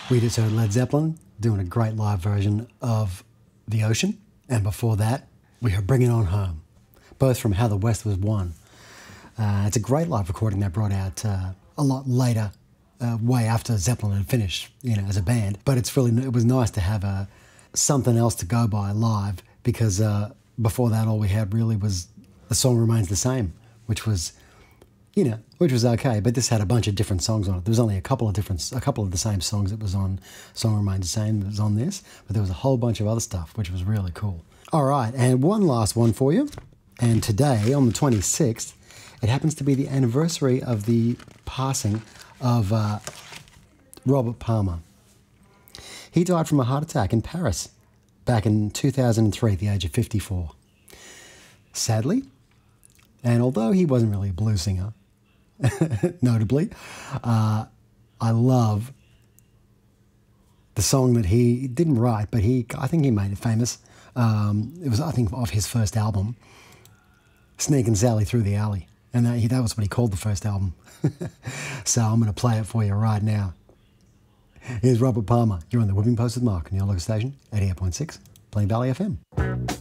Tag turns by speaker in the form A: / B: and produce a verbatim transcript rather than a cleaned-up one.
A: We just heard Led Zeppelin doing a great live version of The Ocean, and before that, we heard Bring It On Home, both from How the West Was Won. Uh, it's a great live recording they brought out uh, a lot later, uh, way after Zeppelin had finished, you know, as a band. But it's really it was nice to have a something else to go by live, because uh, before that, all we had really was The Song Remains the Same, which was, you know, which was okay. But this had a bunch of different songs on it. There was only a couple of different, a couple of the same songs that was on Song Remains the Same that was on this, but there was a whole bunch of other stuff, which was really cool. All right, and one last one for you. And today, on the twenty-sixth, it happens to be the anniversary of the passing of uh, Robert Palmer. He died from a heart attack in Paris back in two thousand three at the age of fifty-four. Sadly, and although he wasn't really a blues singer, notably, uh, I love the song that he didn't write, but he I think he made it famous. Um, it was, I think, off his first album, Sneakin' Sally Through the Alley. And that, that was what he called the first album. So I'm going to play it for you right now. Here's Robert Palmer. You're on the Whipping Post with Mark on your local station, eighty-eight point six, Plain Valley F M.